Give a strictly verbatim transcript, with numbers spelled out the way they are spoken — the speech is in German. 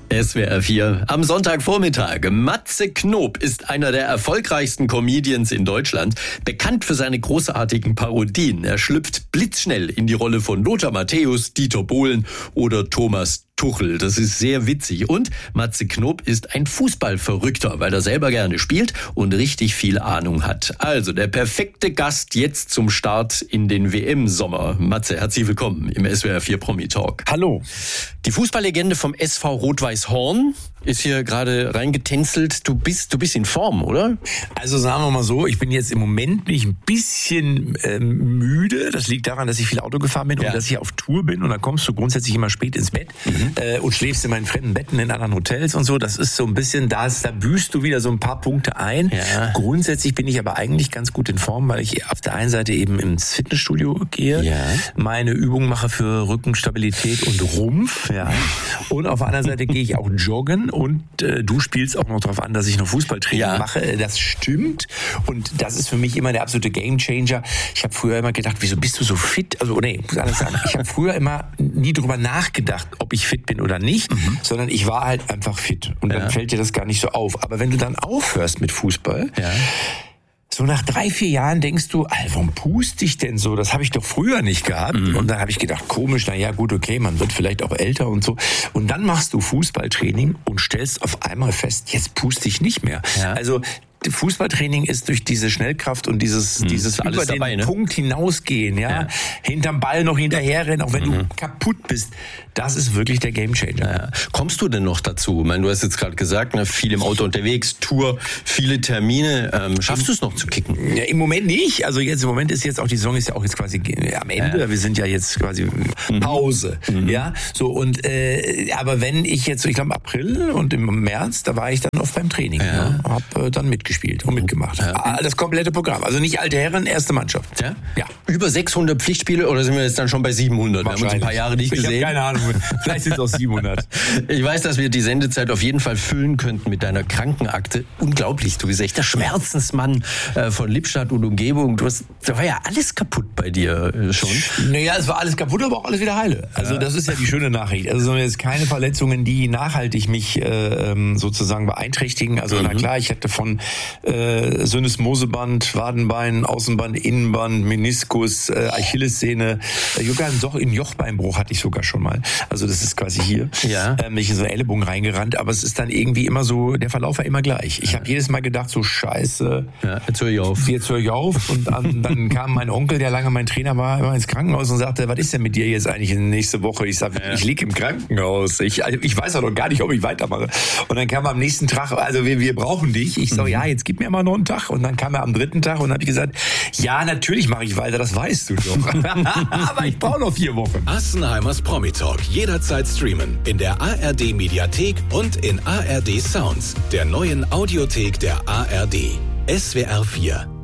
S W R vier am Sonntagvormittag. Matze Knob ist einer der erfolgreichsten Comedians in Deutschland, bekannt für seine großartigen Parodien. Er schlüpft blitzschnell in die Rolle von Lothar Matthäus, Dieter Bohlen oder Thomas Tuchel. Das ist sehr witzig. Und Matze Knob ist ein Fußballverrückter, weil er selber gerne spielt und richtig viel Ahnung hat. Also der perfekte Gast jetzt zum Start in den W M-Sommer. Matze, herzlich willkommen im S W R vier Promi Talk. Hallo. Die Fußballlegende vom S V Rot-Weiß Horn ist hier gerade reingetänzelt. Du bist, du bist in Form, oder? Also sagen wir mal so, ich bin jetzt im Moment bin ich ein bisschen äh, müde. Das liegt daran, dass ich viel Auto gefahren bin ja. und dass ich auf Tour bin. Und dann kommst du grundsätzlich immer spät ins Bett mhm. äh, und schläfst in meinen fremden Betten in anderen Hotels und so. Das ist so ein bisschen, da, ist, da büßt du wieder so ein paar Punkte ein. Ja. Grundsätzlich bin ich aber eigentlich ganz gut in Form, weil ich auf der einen Seite eben ins Fitnessstudio gehe, ja. meine Übungen mache für Rückenstabilität und Rumpf. Ja. Und auf der anderen Seite gehe ich auch joggen. Und äh, du spielst auch noch darauf an, dass ich noch Fußballtraining ja. mache. Das stimmt. Und das ist für mich immer der absolute Gamechanger. Ich habe früher immer gedacht, wieso bist du so fit? Also nee, muss anders sagen. Ich habe früher immer nie drüber nachgedacht, ob ich fit bin oder nicht, mhm. sondern ich war halt einfach fit. Und dann ja. fällt dir das gar nicht so auf. Aber wenn du dann aufhörst mit Fußball, ja. so nach drei, vier Jahren denkst du, Alter, warum pust ich denn so? Das habe ich doch früher nicht gehabt. Mhm. Und dann habe ich gedacht, komisch, na ja, gut, okay, man wird vielleicht auch älter und so. Und dann machst du Fußballtraining und stellst auf einmal fest, jetzt puste ich nicht mehr. Ja. Also Fußballtraining ist durch diese Schnellkraft und dieses, hm, dieses über den dabei, ne? Punkt hinausgehen, ja? ja, hinterm Ball noch hinterherrennen, auch wenn mhm. du kaputt bist. Das ist wirklich der Gamechanger. Ja. Kommst du denn noch dazu? Ich meine, du hast jetzt gerade gesagt, ne, viel im Auto unterwegs, Tour, viele Termine. Ähm, schaffst du es noch zu kicken? Ja, im Moment nicht. Also jetzt im Moment ist jetzt auch die Saison ist ja auch jetzt quasi am Ende. Ja. Wir sind ja jetzt quasi Pause, mhm. ja. So und äh, aber wenn ich jetzt, ich glaube April und im März, da war ich dann oft beim Training, ja. ne? Hab äh, dann mitgespielt. gespielt und mitgemacht. Ja. Das komplette Programm. Also nicht alte Herren, erste Mannschaft. Ja? Ja. Über sechshundert Pflichtspiele oder sind wir jetzt dann schon bei siebenhundert? Wir haben uns ein paar Jahre nicht gesehen. Ich habe keine Ahnung. Vielleicht sind es auch siebenhundert. Ich weiß, dass wir die Sendezeit auf jeden Fall füllen könnten mit deiner Krankenakte. Unglaublich. Du bist echt der Schmerzensmann von Lippstadt und Umgebung. Du hast, da war ja alles kaputt bei dir schon. Naja, es war alles kaputt, aber auch alles wieder heile. Also ja. das ist ja die schöne Nachricht. Also sondern jetzt keine Verletzungen, die nachhaltig mich äh, sozusagen beeinträchtigen. Also mhm. na klar, ich hätte von Äh, Syndesmoseband, Wadenbein, Außenband, Innenband, Meniskus, äh, Achillessehne, äh, sogar ein Jochbeinbruch hatte ich sogar schon mal. Also das ist quasi hier. Ja. Ähm, ich in so einen Ellenbogen reingerannt, aber es ist dann irgendwie immer so, der Verlauf war immer gleich. Ich ja. habe jedes Mal gedacht, so scheiße, ja, jetzt höre ich auf. Jetzt höre ich auf. Und dann, dann kam mein Onkel, der lange mein Trainer war, immer ins Krankenhaus und sagte, was ist denn mit dir jetzt eigentlich in nächste Woche? Ich sage, ja. ich liege im Krankenhaus. Ich, also ich weiß auch noch gar nicht, ob ich weitermache. Und dann kam am nächsten Tag, also wir, wir brauchen dich. Ich so, mhm. ja, jetzt gib mir mal noch einen Tag. Und dann kam er am dritten Tag und habe ich gesagt, ja, natürlich mache ich weiter, das weißt du doch. Aber ich brauche noch vier Wochen. Assenheimers Promi Talk jederzeit streamen in der A R D Mediathek und in A R D Sounds, der neuen Audiothek der A R D. S W R vier.